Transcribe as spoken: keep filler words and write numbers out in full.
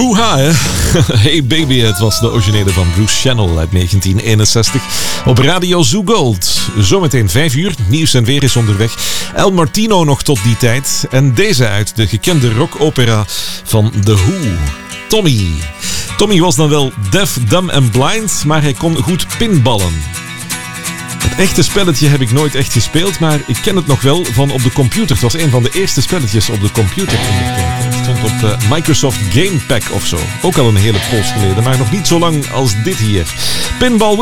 Hoeha, hè? Hey Baby, het was de originele van Bruce Channel uit negentien eenenzestig op Radio Zoo Gold. Zometeen vijf uur, nieuws en weer is onderweg. El Martino nog tot die tijd. En deze uit de gekende rockopera van The Who. Tommy. Tommy was dan wel deaf, dumb en blind, maar hij kon goed pinballen. Het echte spelletje heb ik nooit echt gespeeld, maar ik ken het nog wel van op de computer. Het was een van de eerste spelletjes op de computer in de tijd. Het stond op uh, Microsoft Game Pack of zo. Ook al een hele poos geleden, maar nog niet zo lang als dit hier. Pinball